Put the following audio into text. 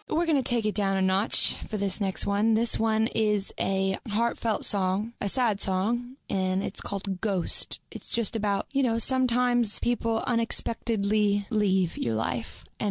We're going to take it down a notch for this next one. This one is a heartfelt song, a sad song, and it's called Ghost. It's just about, sometimes people unexpectedly leave your life. And